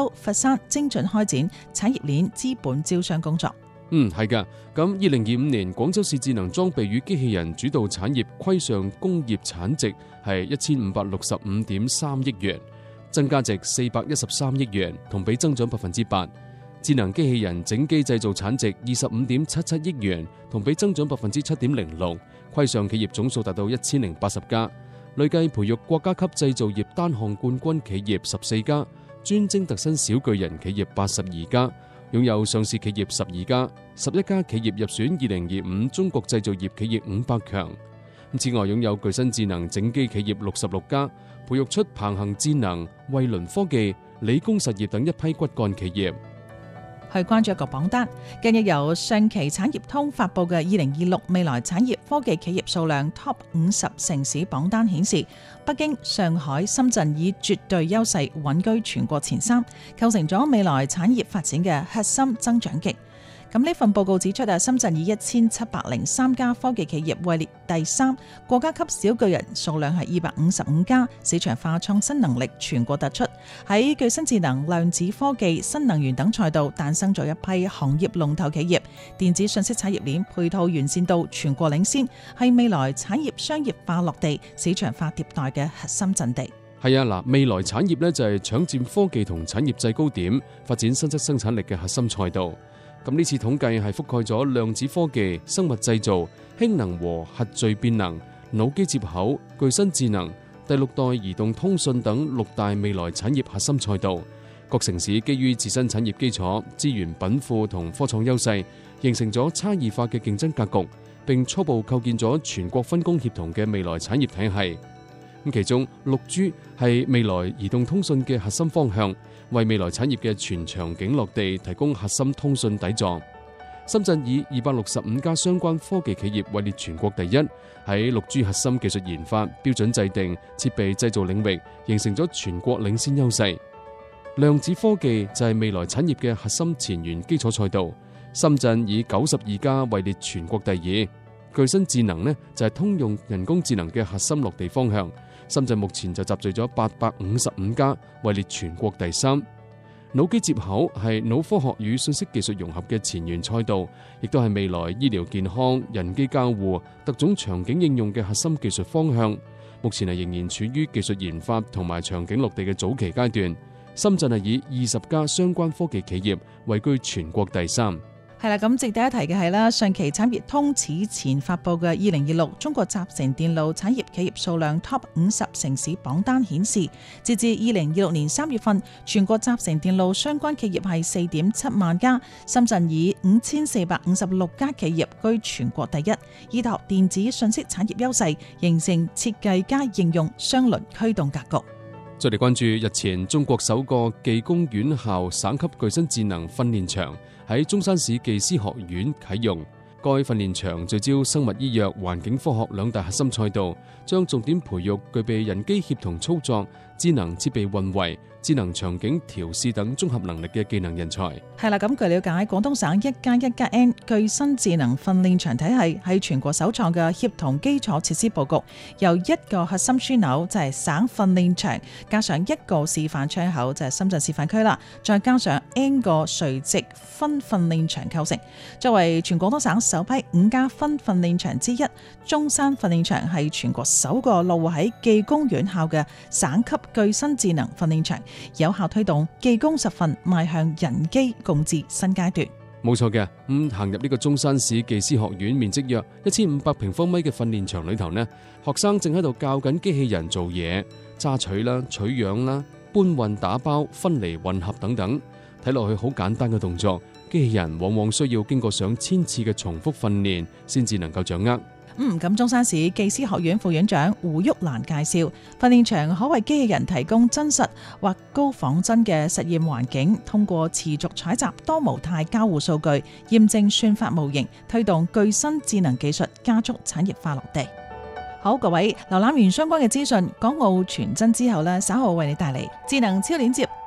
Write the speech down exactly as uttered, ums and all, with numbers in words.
州、佛山精準開展產業鏈資本招商工作。 嗯，係㗎。咁二零二五年廣州市智能裝備與機器人主導產業規上工業產值係一千五百六十五點三億元，增加值四百一十三億元，同比增長百分之八。智能機器人整機製造產值二十五點七七億元，同比增長百分之七點零六。規上企業總數達到一千零八十家，累計培育國家級製造業單項冠軍企業十四家，專精特新小巨人企業八十二家。擁有上市企業十二家，十一家企業入選二零二五中國製造業企業五百強。此外，擁有具新智能整機企業六十六家，培育出鵬行智能、慧倫科技、理工實業等一批骨幹企業。 去關注一個榜單，近日由上期產業通發佈嘅二零二六未來產業科技企業數量 Top 五十城市榜單顯示，北京、上海、深圳以絕對優勢穩居全國前三，構成咗未來產業發展嘅核心增長極。咁呢份報告指出啊，深圳以一千七百零三家科技企業位列第三，國家級小巨人數量係二百五十五家，市場化創新能力全國突出，喺具新智能、量子科技、新能源等賽道誕生咗一批行業龍頭企業，電子信息產業鏈配套完善到全國領先，係未來產業商業化落地、市場化迭代嘅核心陣地。 係啊，嗱，未來產業呢就係搶佔科技同產業制高點，發展新質生產力嘅核心賽道。咁呢次統計係覆蓋咗量子科技、生物製造、氫能和核聚變能、腦機接口、具新智能、第六代移動通訊等六大未來產業核心賽道。各城市基於自身產業基礎、資源稟賦同科創優勢，形成咗差異化嘅競爭格局，並初步構建咗全國分工協同嘅未來產業體系。咁其中六 G 係未來移動通訊嘅核心方向，為未來產業嘅全場景落地提供核心通訊底座。深圳以二百六十五家相關科技企業位列全國第一，喺六 G 核心技術研發、標準制定、設備製造領域形成咗全國領先優勢。量子科技就係未來產業嘅核心前沿基礎賽道，深圳以九十二家位列全國第二。具新智能呢就係通用人工智能嘅核心落地方向，深圳目前就集聚咗八百五十五家，位列全國第三。腦機接口係腦科學與信息技術融合嘅前沿賽道，亦都係未來醫療健康、人機交互、特種場景應用嘅核心技術方向。目前係仍然處於技術研發同埋場景落地嘅早期階段。深圳係以二十家相關科技企業位居全國第三。 係啦，咁值得一提嘅係啦，上期產業通此前發佈嘅二零二六中國集成電路產業企業數量 Top 五十城市榜單顯示，截至二零二六年三月份，全國集成電路相關企業係四點七萬家，深圳以五千四百五十六家企業居全國第一，依託電子信息產業優勢，形成設計加應用雙輪驅動格局。 再嚟關注日前中國首個技工院校省級具新智能訓練場喺中山市技師學院啟用。該訓練場聚焦生物醫藥、環境科學兩大核心賽道，將重點培育具備人機協同操作、智能設備運維、智能場景調試等綜合能力嘅技能人才。 係啦，咁據了解，廣東省一加一加 N 具新智能訓練場體系係全國首創嘅協同基礎設施佈局，由一個核心樞紐就係省訓練場，加上一個示範窗口就係深圳示範區啦，再加上 N 個垂直分訓練場構成。作為全廣東省首批五家分訓練場之一，中山訓練場係全國首個落戶喺技工院校嘅省級具新智能訓練場，有效推動技工實訓邁向人機共治新階段。 冇錯嘅，咁行入呢個中山市技師學院面積約一千五百平方米嘅訓練場裏頭呢，學生正喺度教緊機器人做嘢，揸取啦、取樣啦、搬運、打包、分離、混合等等，睇落去好簡單嘅動作，機器人往往需要經過上千次嘅重複訓練先至能夠掌握。 嗯，咁中山市技師學院副院長胡旭蘭介紹，訓練場可為機器人提供真實或高仿真嘅實驗環境，通過持續採集多模態交互數據，驗證算法模型，推動具新智能技術加速產業化落地。好，各位瀏覽完相關嘅資訊，港澳傳真之後呢，稍後為你帶嚟智能超鏈接。